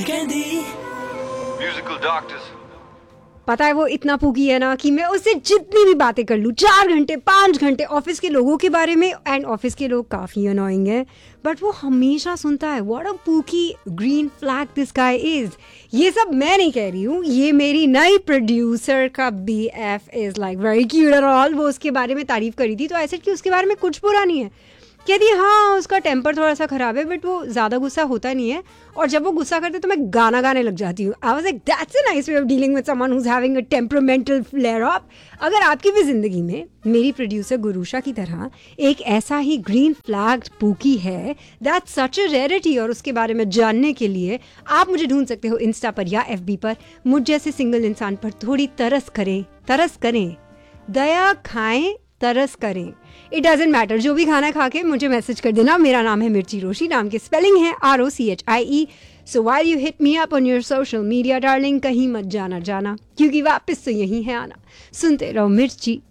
Musical doctors. पता है वो इतना पूकी है ना कि मैं उससे जितनी भी बातें कर लूँ 4 घंटे 5 घंटे ऑफिस के लोगों के बारे में, एंड ऑफिस के लोग काफ़ी अनोइंग हैं, बट वो हमेशा सुनता है what a pookie green flag this guy is. ये सब मैं नहीं कह रही हूँ, ये मेरी नई प्रोड्यूसर का BF is like very cute and all. वो उसके बारे में तारीफ करी थी तो ऐसे कि उसके बारे में कुछ बुरा नहीं है। कहती हाँ उसका टेम्पर थोड़ा सा खराब है बट वो ज़्यादा गुस्सा होता नहीं है, और जब वो गुस्सा करते तो मैं गाना गाने लग जाती हूँ। I was like that's a nice way of dealing with someone who is having a temperamental flare up. अगर आपकी भी ज़िंदगी में मेरी प्रोड्यूसर गुरुशा की तरह एक ऐसा ही ग्रीन फ्लैग पूकी है, दैट्स सच अ रेयरिटी, और उसके बारे में जानने के लिए आप मुझे ढूंढ सकते हो इंस्टा पर या FB पर। मुझ जैसे सिंगल इंसान पर थोड़ी तरस करें, दया खाएं, तरस करें, इट डजेंट मैटर, जो भी खाना खा के मुझे मैसेज कर देना। मेरा नाम है मिर्ची रोशी, नाम की स्पेलिंग है ROCHIE। So while you hit me up on your social media darling, कहीं मत जाना क्योंकि वापस तो यही है आना। सुनते रहो मिर्ची